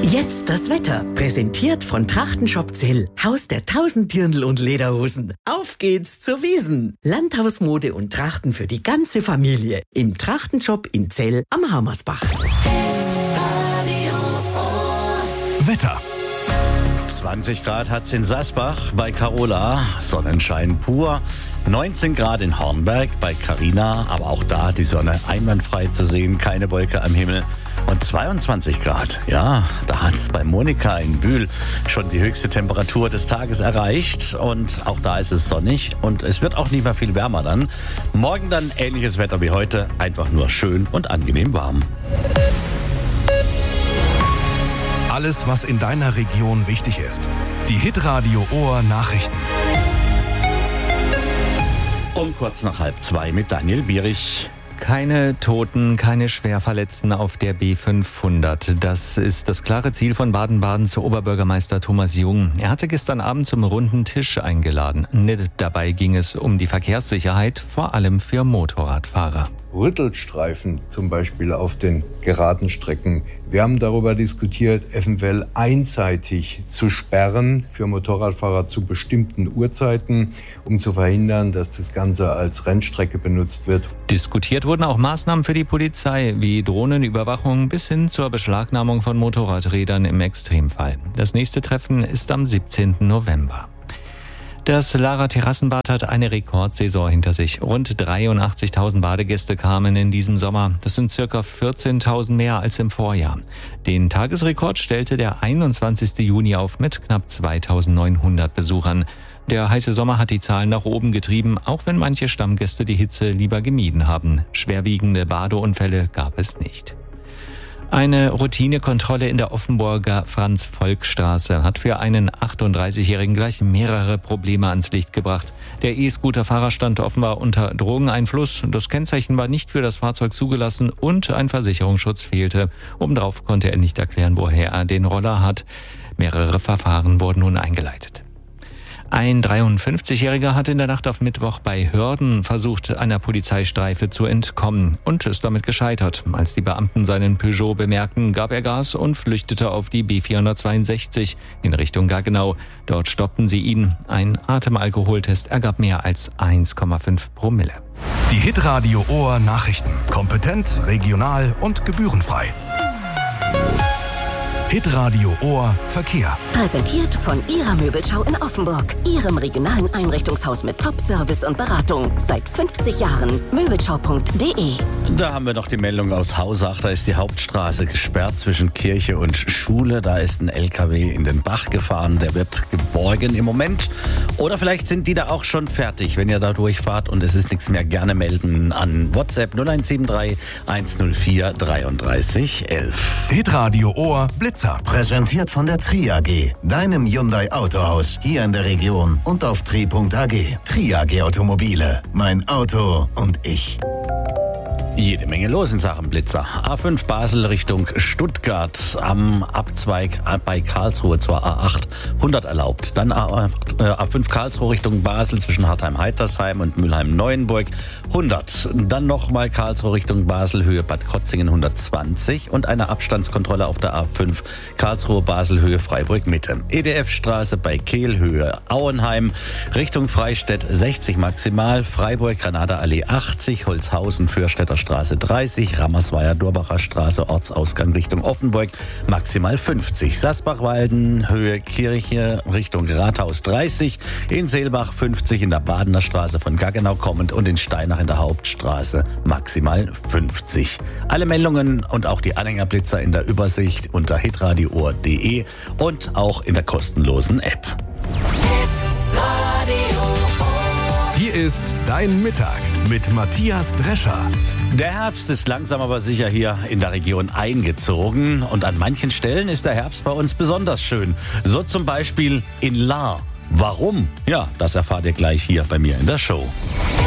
Jetzt das Wetter, präsentiert von Trachtenshop Zell, Haus der 1000 Dirndl und Lederhosen. Auf geht's zur Wiesn. Landhausmode und Trachten für die ganze Familie. Im Trachtenshop in Zell am Hammersbach. Wetter. 20 Grad hat's in Sasbach bei Carola, Sonnenschein pur. 19 Grad in Hornberg bei Carina, aber auch da die Sonne einwandfrei zu sehen, keine Wolke am Himmel. Und 22 Grad, ja, da hat's bei Monika in Bühl schon die höchste Temperatur des Tages erreicht. Und auch da ist es sonnig und es wird auch nicht mehr viel wärmer dann. Morgen dann ähnliches Wetter wie heute, einfach nur schön und angenehm warm. Alles, was in deiner Region wichtig ist. Die Hitradio Ohr Nachrichten. Um kurz nach 1:30 mit Daniel Bierich. Keine Toten, keine Schwerverletzten auf der B500. Das ist das klare Ziel von Baden-Badens Oberbürgermeister Thomas Jung. Er hatte gestern Abend zum runden Tisch eingeladen. Dabei ging es um die Verkehrssicherheit, vor allem für Motorradfahrer. Rüttelstreifen zum Beispiel auf den geraden Strecken. Wir haben darüber diskutiert, eventuell einseitig zu sperren für Motorradfahrer zu bestimmten Uhrzeiten, um zu verhindern, dass das Ganze als Rennstrecke benutzt wird. Diskutiert wurden auch Maßnahmen für die Polizei, wie Drohnenüberwachung bis hin zur Beschlagnahmung von Motorradrädern im Extremfall. Das nächste Treffen ist am 17. November. Das Lara Terrassenbad hat eine Rekordsaison hinter sich. Rund 83.000 Badegäste kamen in diesem Sommer. Das sind ca. 14.000 mehr als im Vorjahr. Den Tagesrekord stellte der 21. Juni auf mit knapp 2.900 Besuchern. Der heiße Sommer hat die Zahlen nach oben getrieben, auch wenn manche Stammgäste die Hitze lieber gemieden haben. Schwerwiegende Badeunfälle gab es nicht. Eine Routinekontrolle in der Offenburger Franz-Volk-Straße hat für einen 38-Jährigen gleich mehrere Probleme ans Licht gebracht. Der E-Scooter-Fahrer stand offenbar unter Drogeneinfluss, das Kennzeichen war nicht für das Fahrzeug zugelassen und ein Versicherungsschutz fehlte. Obendrauf konnte er nicht erklären, woher er den Roller hat. Mehrere Verfahren wurden nun eingeleitet. Ein 53-Jähriger hat in der Nacht auf Mittwoch bei Hörden versucht, einer Polizeistreife zu entkommen und ist damit gescheitert. Als die Beamten seinen Peugeot bemerkten, gab er Gas und flüchtete auf die B462 in Richtung Gaggenau. Dort stoppten sie ihn. Ein Atemalkoholtest ergab mehr als 1,5 Promille. Die Hitradio Ohr Nachrichten. Kompetent, regional und gebührenfrei. Hitradio Ohr Verkehr. Präsentiert von Ihrer Möbelschau in Offenburg. Ihrem regionalen Einrichtungshaus mit Top-Service und Beratung. Seit 50 Jahren. Möbelschau.de. Da haben wir noch die Meldung aus Hausach. Da ist die Hauptstraße gesperrt zwischen Kirche und Schule. Da ist ein LKW in den Bach gefahren. Der wird geborgen im Moment. Oder vielleicht sind die da auch schon fertig. Wenn ihr da durchfahrt und es ist nichts mehr, gerne melden an WhatsApp 0173 104 33 11. Hitradio Ohr Blitz. Präsentiert von der Tri AG, deinem Hyundai Autohaus hier in der Region und auf tri.ag. Tri AG Automobile, mein Auto und ich. Jede Menge los in Sachen Blitzer. A5 Basel Richtung Stuttgart am Abzweig bei Karlsruhe, zwar A8 100 erlaubt. Dann A5 Karlsruhe Richtung Basel zwischen Hartheim-Heitersheim und Mülheim-Neuenburg 100. Dann nochmal Karlsruhe Richtung Basel, Höhe Bad Krotzingen 120 und eine Abstandskontrolle auf der A5 Karlsruhe Basel, Höhe Freiburg Mitte. EDF-Straße bei Kehl, Höhe Auenheim Richtung Freistädt 60 maximal, Freiburg Granada Allee 80, Holzhausen Fürstädter Straße 30, Rammersweier-Durbacher Straße, Ortsausgang Richtung Offenburg, maximal 50. Sasbach-Walden, Höhe Kirche, Richtung Rathaus 30, in Seelbach 50, in der Badener Straße von Gaggenau kommend und in Steinach in der Hauptstraße, maximal 50. Alle Meldungen und auch die Anhängerblitzer in der Übersicht unter hitradioohr.de und auch in der kostenlosen App. Hier ist dein Mittag mit Matthias Drescher. Der Herbst ist langsam aber sicher hier in der Region eingezogen und an manchen Stellen ist der Herbst bei uns besonders schön. So zum Beispiel in Lahr. Warum? Ja, das erfahrt ihr gleich hier bei mir in der Show.